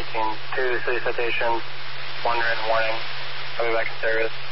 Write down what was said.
2 city citations, 1 written warning. I'll be back in service.